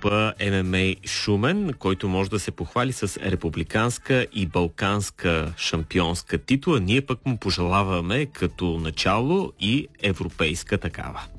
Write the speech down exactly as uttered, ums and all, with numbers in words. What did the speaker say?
клуба Ем Ем Ей Шумен, който може да се похвали с републиканска и балканска шампионска титла. Ние пък му пожелаваме като начало и европейска такава.